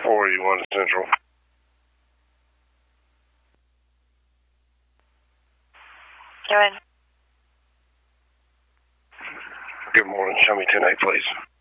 481 Central. Go ahead. Good morning. Show me 10-8, please.